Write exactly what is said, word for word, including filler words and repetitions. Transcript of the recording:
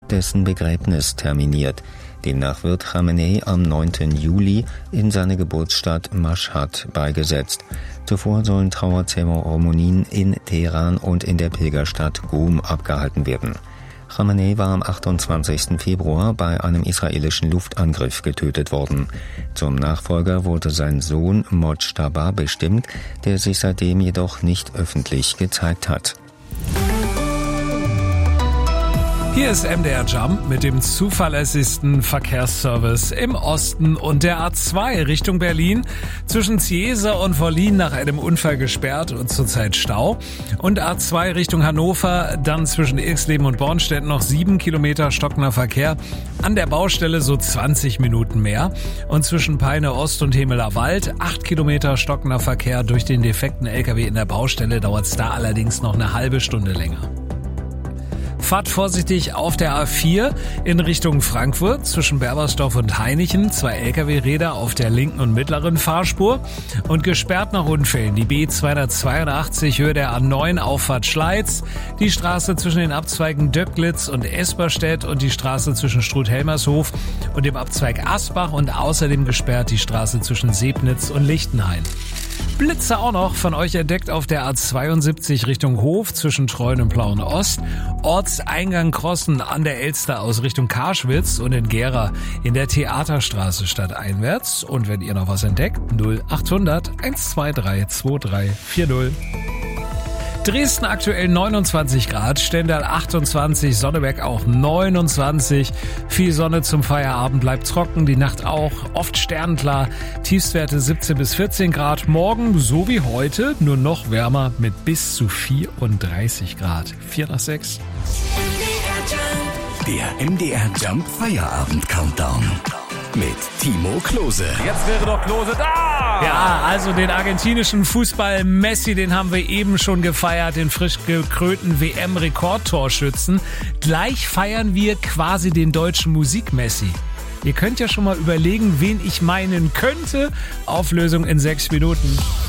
dessen Begräbnis terminiert. Demnach wird Khamenei am neunten Juli in seine Geburtsstadt Maschhad beigesetzt. Zuvor sollen Trauerzeremonien in Teheran und in der Pilgerstadt Qum abgehalten werden. Khamenei war am achtundzwanzigsten Februar bei einem israelischen Luftangriff getötet worden. Zum Nachfolger wurde sein Sohn Mojtaba bestimmt, der sich seitdem jedoch nicht öffentlich gezeigt hat. Hier ist M D R Jump mit dem zuverlässigsten Verkehrsservice im Osten und der A zwei Richtung Berlin. Zwischen Ziesa und Wollin nach einem Unfall gesperrt und zurzeit Stau. Und A zwei Richtung Hannover, dann zwischen Ilksleben und Bornstedt noch sieben Kilometer stockender Verkehr. An der Baustelle so zwanzig Minuten mehr. Und zwischen Peine Ost und Hemeler Wald acht Kilometer stockender Verkehr. Durch den defekten L K W in der Baustelle dauert es da allerdings noch eine halbe Stunde länger. Fahrt vorsichtig auf der A vier in Richtung Frankfurt zwischen Berbersdorf und Hainichen. Zwei L K W-Räder auf der linken und mittleren Fahrspur. Und gesperrt nach Unfällen die B zweihundertzweiundachtzig Höhe der A neun Auffahrt Schleiz, die Straße zwischen den Abzweigen Döcklitz und Esperstedt und die Straße zwischen Struth-Helmershof und dem Abzweig Asbach und außerdem gesperrt die Straße zwischen Sebnitz und Lichtenhain. Blitze auch noch von euch entdeckt auf der A zweiundsiebzig Richtung Hof zwischen Treuen und Plauen Ost, Ortseingang Crossen an der Elster aus Richtung Karschwitz und in Gera in der Theaterstraße stadteinwärts. Und wenn ihr noch was entdeckt, null achthundert eins zwei drei zwei drei vier null. Dresden aktuell neunundzwanzig Grad, Stendal achtundzwanzig, Sonneberg auch neunundzwanzig. Viel Sonne zum Feierabend, bleibt trocken, die Nacht auch, oft sternklar. Tiefstwerte siebzehn bis vierzehn Grad. Morgen, so wie heute, nur noch wärmer mit bis zu vierunddreißig Grad. vier nach sechs. Der M D R Jump Feierabend Countdown. Mit Timo Klose. Jetzt wäre doch Klose da! Ja, also den argentinischen Fußball Messi, den haben wir eben schon gefeiert, den frisch gekrönten W M-Rekordtorschützen. Gleich feiern wir quasi den deutschen Musik-Messi. Ihr könnt ja schon mal überlegen, wen ich meinen könnte. Auflösung in sechs Minuten.